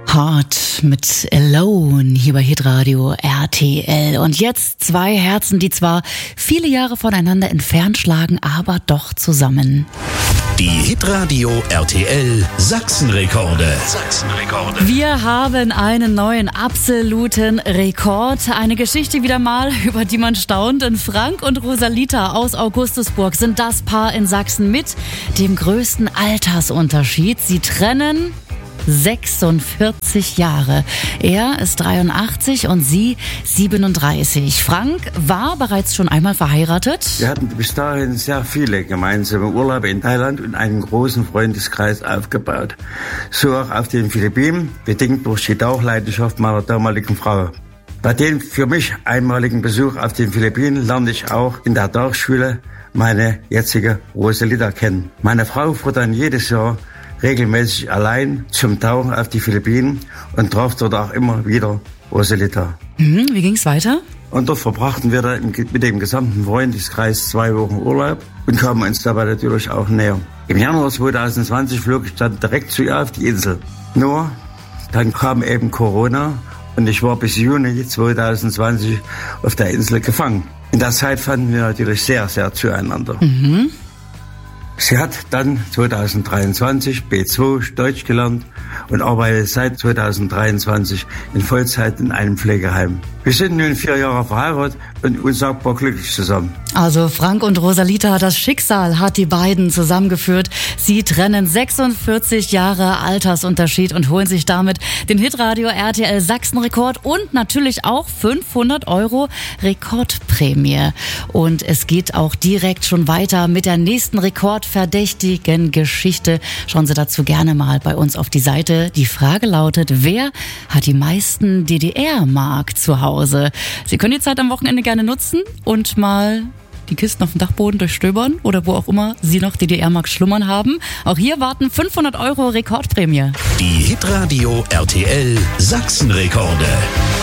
Hart mit Alone hier bei Hitradio RTL. Und jetzt zwei Herzen, die zwar viele Jahre voneinander entfernt schlagen, aber doch zusammen. Die Hitradio RTL Sachsenrekorde. Wir haben einen neuen absoluten Rekord. Eine Geschichte wieder mal, über die man staunt. Denn Frank und Rosalita aus Augustusburg sind das Paar in Sachsen mit dem größten Altersunterschied. Sie trennen 46 Jahre. Er ist 83 und sie 37. Frank war bereits schon einmal verheiratet. Wir hatten bis dahin sehr viele gemeinsame Urlaube in Thailand und einen großen Freundeskreis aufgebaut. So auch auf den Philippinen, bedingt durch die Tauchleidenschaft meiner damaligen Frau. Bei dem für mich einmaligen Besuch auf den Philippinen lernte ich auch in der Tauchschule meine jetzige Rosalita kennen. Meine Frau fuhr dann jedes Jahr regelmäßig allein zum Tauchen auf die Philippinen und traf dort auch immer wieder Rosalita. Wie ging's weiter? Und dort verbrachten wir dann mit dem gesamten Freundeskreis 2 Wochen Urlaub und kamen uns dabei natürlich auch näher. Im Januar 2020 flog ich dann direkt zu ihr auf die Insel. Nur, dann kam eben Corona und ich war bis Juni 2020 auf der Insel gefangen. In der Zeit fanden wir natürlich sehr, sehr zueinander. Sie hat dann 2023 B2 Deutsch gelernt und arbeitet seit 2023 in Vollzeit in einem Pflegeheim. Wir sind nun 4 Jahre verheiratet und unsagbar glücklich zusammen. Also Frank und Rosalita, das Schicksal hat die beiden zusammengeführt. Sie trennen 46 Jahre Altersunterschied und holen sich damit den Hitradio RTL Sachsenrekord und natürlich auch 500 € Rekordprämie. Und es geht auch direkt schon weiter mit der nächsten rekordverdächtigen Geschichte. Schauen Sie dazu gerne mal bei uns auf die Seite. Die Frage lautet, wer hat die meisten DDR-Mark zu Hause? Sie können die Zeit am Wochenende gerne nutzen und mal die Kisten auf dem Dachboden durchstöbern oder wo auch immer Sie noch DDR-Mark schlummern haben. Auch hier warten 500 € Rekordprämie. Die Hitradio RTL Sachsenrekorde.